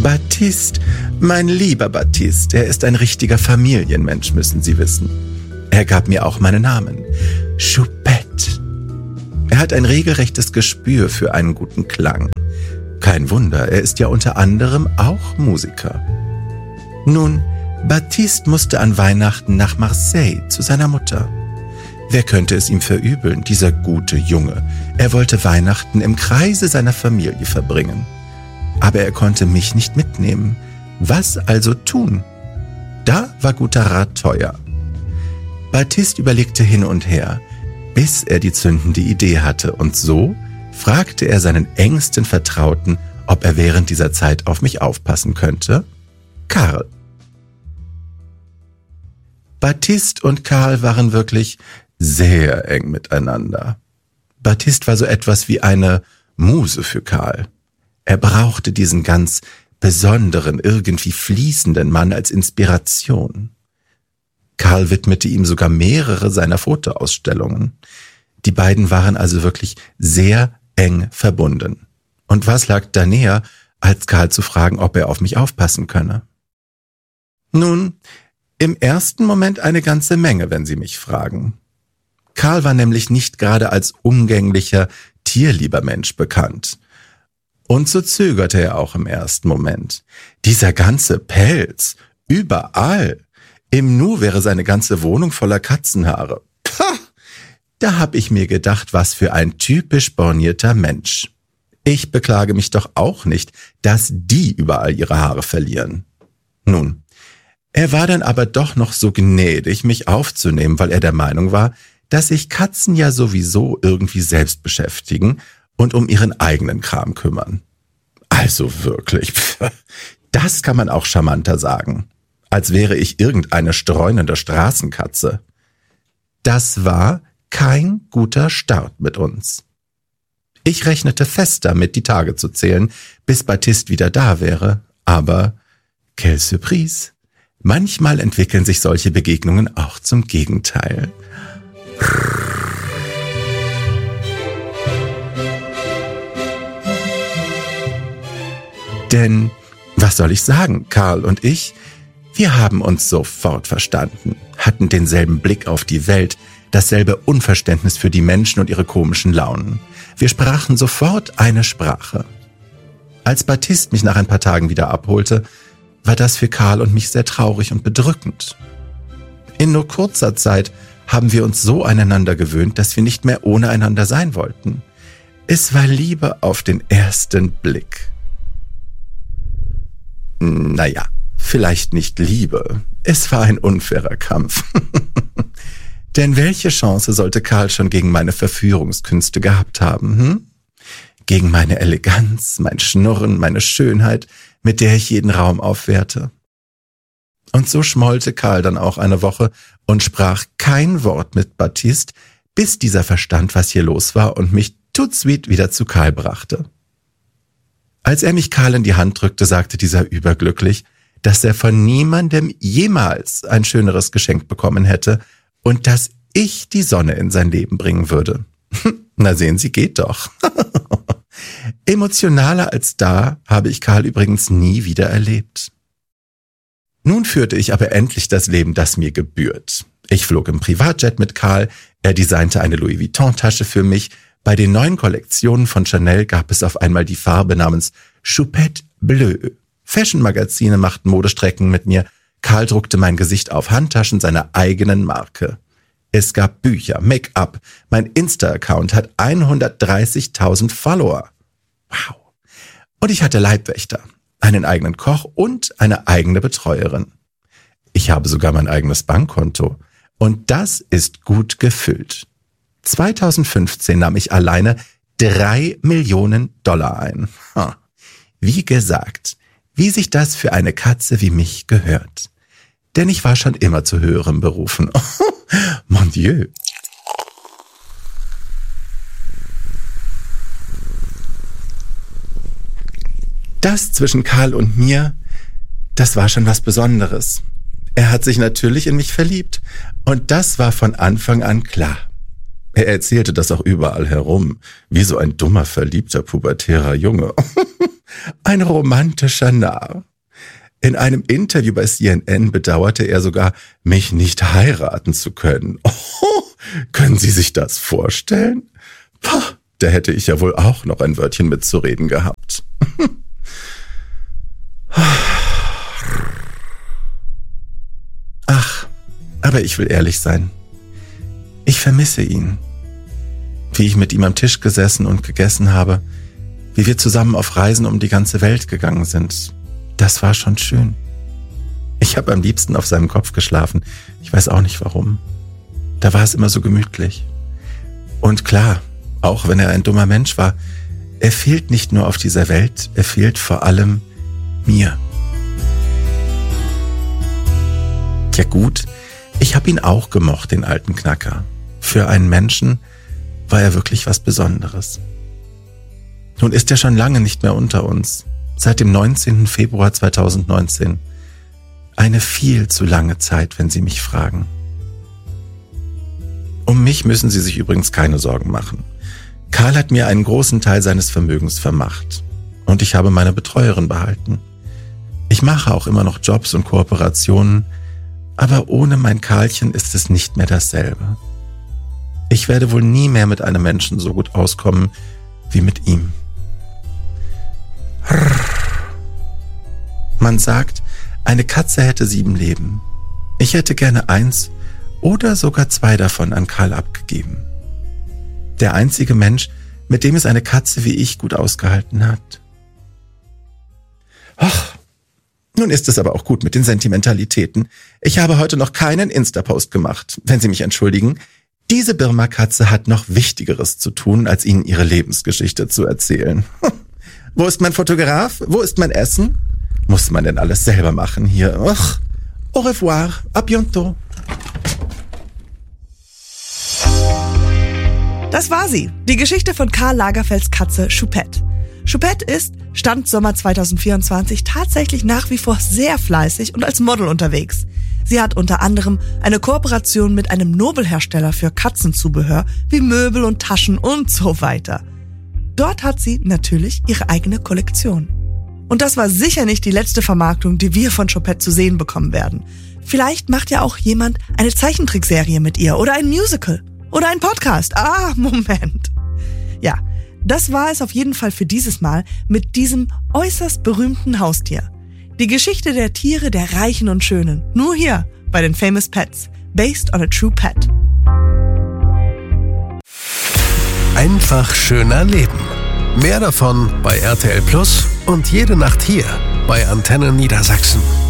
Baptiste, mein lieber Baptiste, er ist ein richtiger Familienmensch, müssen Sie wissen. Er gab mir auch meinen Namen. Choupette. Er hat ein regelrechtes Gespür für einen guten Klang. Kein Wunder, er ist ja unter anderem auch Musiker. Nun, Baptiste musste an Weihnachten nach Marseille zu seiner Mutter. Wer könnte es ihm verübeln, dieser gute Junge? Er wollte Weihnachten im Kreise seiner Familie verbringen. Aber er konnte mich nicht mitnehmen. Was also tun? Da war guter Rat teuer. Baptiste überlegte hin und her, bis er die zündende Idee hatte, und so fragte er seinen engsten Vertrauten, ob er während dieser Zeit auf mich aufpassen könnte. Karl. Baptiste und Karl waren wirklich sehr eng miteinander. Baptiste war so etwas wie eine Muse für Karl. Er brauchte diesen ganz besonderen, irgendwie fließenden Mann als Inspiration. Karl widmete ihm sogar mehrere seiner Fotoausstellungen. Die beiden waren also wirklich sehr eng verbunden. Und was lag da näher, als Karl zu fragen, ob er auf mich aufpassen könne? Nun, im ersten Moment eine ganze Menge, wenn Sie mich fragen. Karl war nämlich nicht gerade als umgänglicher, tierlieber Mensch bekannt. Und so zögerte er auch im ersten Moment. Dieser ganze Pelz, überall. Im Nu wäre seine ganze Wohnung voller Katzenhaare. Pah! Da hab ich mir gedacht, was für ein typisch bornierter Mensch. Ich beklage mich doch auch nicht, dass die überall ihre Haare verlieren. Nun, er war dann aber doch noch so gnädig, mich aufzunehmen, weil er der Meinung war, dass sich Katzen ja sowieso irgendwie selbst beschäftigen und um ihren eigenen Kram kümmern. Also wirklich, das kann man auch charmanter sagen. Als wäre ich irgendeine streunende Straßenkatze. Das war kein guter Start mit uns. Ich rechnete fest damit, die Tage zu zählen, bis Baptiste wieder da wäre. Aber, quelle Surprise, manchmal entwickeln sich solche Begegnungen auch zum Gegenteil. Denn, was soll ich sagen, Karl und ich, wir haben uns sofort verstanden, hatten denselben Blick auf die Welt, dasselbe Unverständnis für die Menschen und ihre komischen Launen. Wir sprachen sofort eine Sprache. Als Baptiste mich nach ein paar Tagen wieder abholte, war das für Karl und mich sehr traurig und bedrückend. In nur kurzer Zeit haben wir uns so aneinander gewöhnt, dass wir nicht mehr ohne einander sein wollten. Es war Liebe auf den ersten Blick. Naja, vielleicht nicht Liebe. Es war ein unfairer Kampf. Denn welche Chance sollte Karl schon gegen meine Verführungskünste gehabt haben? Gegen meine Eleganz, mein Schnurren, meine Schönheit, mit der ich jeden Raum aufwehrte. Und so schmollte Karl dann auch eine Woche und sprach kein Wort mit Baptiste, bis dieser verstand, was hier los war und mich tout suite wieder zu Karl brachte. Als er mich Karl in die Hand drückte, sagte dieser überglücklich, dass er von niemandem jemals ein schöneres Geschenk bekommen hätte und dass ich die Sonne in sein Leben bringen würde. Na sehen Sie, geht doch. Emotionaler als da habe ich Karl übrigens nie wieder erlebt. Nun führte ich aber endlich das Leben, das mir gebührt. Ich flog im Privatjet mit Karl, er designte eine Louis Vuitton-Tasche für mich. Bei den neuen Kollektionen von Chanel gab es auf einmal die Farbe namens Choupette Bleu. Fashion-Magazine machten Modestrecken mit mir. Karl druckte mein Gesicht auf Handtaschen seiner eigenen Marke. Es gab Bücher, Make-up. Mein Insta-Account hat 130.000 Follower. Wow. Und ich hatte Leibwächter, einen eigenen Koch und eine eigene Betreuerin. Ich habe sogar mein eigenes Bankkonto. Und das ist gut gefüllt. 2015 nahm ich alleine $3 Millionen ein. Wie gesagt, wie sich das für eine Katze wie mich gehört. Denn ich war schon immer zu höherem berufen. Mon Dieu. Das zwischen Karl und mir, das war schon was Besonderes. Er hat sich natürlich in mich verliebt. Und das war von Anfang an klar. Er erzählte das auch überall herum, wie so ein dummer, verliebter, pubertärer Junge. Ein romantischer Narr. In einem Interview bei CNN bedauerte er sogar, mich nicht heiraten zu können. Oh, können Sie sich das vorstellen? Pah, da hätte ich ja wohl auch noch ein Wörtchen mitzureden gehabt. Ach, aber ich will ehrlich sein. Ich vermisse ihn. Wie ich mit ihm am Tisch gesessen und gegessen habe, wie wir zusammen auf Reisen um die ganze Welt gegangen sind. Das war schon schön. Ich habe am liebsten auf seinem Kopf geschlafen. Ich weiß auch nicht warum. Da war es immer so gemütlich. Und klar, auch wenn er ein dummer Mensch war, er fehlt nicht nur auf dieser Welt, er fehlt vor allem mir. Ja gut, ich habe ihn auch gemocht, den alten Knacker. Für einen Menschen war er wirklich was Besonderes. Nun ist er schon lange nicht mehr unter uns. Seit dem 19. Februar 2019. Eine viel zu lange Zeit, wenn Sie mich fragen. Um mich müssen Sie sich übrigens keine Sorgen machen. Karl hat mir einen großen Teil seines Vermögens vermacht. Und ich habe meine Betreuerin behalten. Ich mache auch immer noch Jobs und Kooperationen, aber ohne mein Karlchen ist es nicht mehr dasselbe. Ich werde wohl nie mehr mit einem Menschen so gut auskommen wie mit ihm. Man sagt, eine Katze hätte 7 Leben. Ich hätte gerne 1 oder sogar 2 davon an Karl abgegeben. Der einzige Mensch, mit dem es eine Katze wie ich gut ausgehalten hat. Ach, nun ist es aber auch gut mit den Sentimentalitäten. Ich habe heute noch keinen Insta-Post gemacht, wenn Sie mich entschuldigen. Diese Birma-Katze hat noch Wichtigeres zu tun, als Ihnen ihre Lebensgeschichte zu erzählen. Wo ist mein Fotograf? Wo ist mein Essen? Muss man denn alles selber machen hier? Ach, au revoir, à bientôt. Das war sie, die Geschichte von Karl Lagerfelds Katze Choupette. Choupette ist, Stand Sommer 2024, tatsächlich nach wie vor sehr fleißig und als Model unterwegs. Sie hat unter anderem eine Kooperation mit einem Nobelhersteller für Katzenzubehör wie Möbel und Taschen und so weiter. Dort hat sie natürlich ihre eigene Kollektion. Und das war sicher nicht die letzte Vermarktung, die wir von Choupette zu sehen bekommen werden. Vielleicht macht ja auch jemand eine Zeichentrickserie mit ihr oder ein Musical oder ein Podcast. Moment. Ja, das war es auf jeden Fall für dieses Mal mit diesem äußerst berühmten Haustier. Die Geschichte der Tiere der Reichen und Schönen. Nur hier bei den Famous Pets. Based on a true pet. Einfach schöner Leben. Mehr davon bei RTL Plus und jede Nacht hier bei Antenne Niedersachsen.